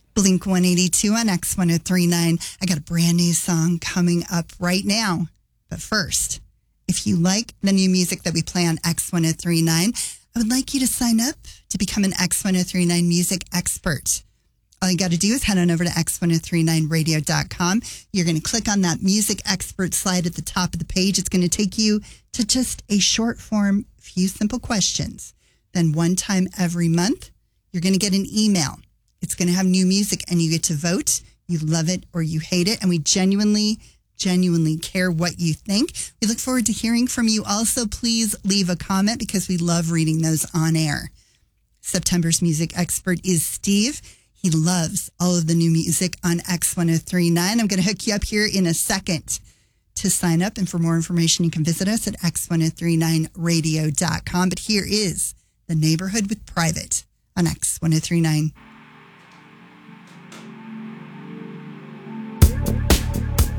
Blink 182 on X1039. I got a brand new song coming up right now. But first, if you like the new music that we play on X1039, I would like you to sign up to become an X1039 music expert. All you got to do is head on over to x1039radio.com. You're going to click on that music expert slide at the top of the page. It's going to take you to just a short form, few simple questions. Then one time every month, you're going to get an email. It's going to have new music and you get to vote. You love it or you hate it. And we genuinely care what you think. We look forward to hearing from you. Also, please leave a comment because we love reading those on air. September's music expert is Steve. He loves all of the new music on X1039. I'm going to hook you up here in a second to sign up. And for more information, you can visit us at x1039radio.com. But here is The Neighborhood with Private on X1039.